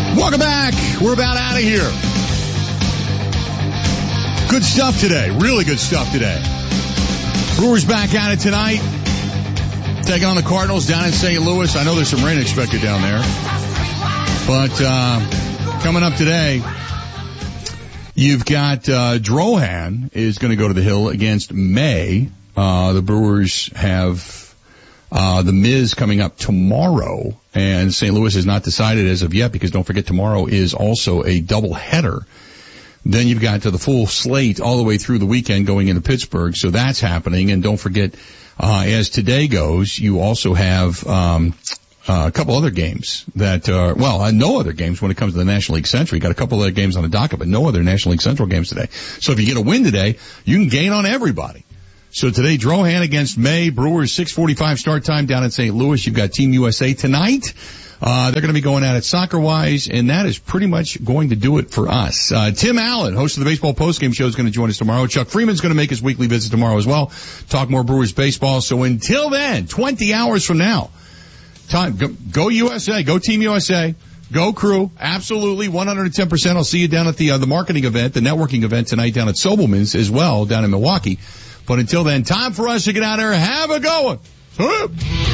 Welcome back. We're about out of here. Good stuff today. Really good stuff today. Brewers back at it tonight. Taking on the Cardinals down in St. Louis. I know there's some rain expected down there. But coming up today, you've got Drohan is going to go to the Hill against May. The Brewers have the Miz coming up tomorrow, and St. Louis is not decided as of yet because don't forget tomorrow is also a doubleheader. Then you've got to the full slate all the way through the weekend going into Pittsburgh, so that's happening. And don't forget, as today goes, you also have a couple other games that no other games when it comes to the National League Central. You got a couple other games on the docket, but no other National League Central games today. So if you get a win today, you can gain on everybody. So today, Drohan against May. Brewers 6:45 start time down in St. Louis. You've got Team USA tonight. They're going to be going at it soccer-wise, and that is pretty much going to do it for us. Tim Allen, host of the Baseball Postgame Show, is going to join us tomorrow. Chuck Freeman's going to make his weekly visit tomorrow as well. Talk more Brewers baseball. So until then, 20 hours from now, go USA, go Team USA, go Crew, absolutely 110%. I'll see you down at the marketing event, the networking event tonight down at Sobelman's as well, down in Milwaukee. But until then, time for us to get out there. Have a go one.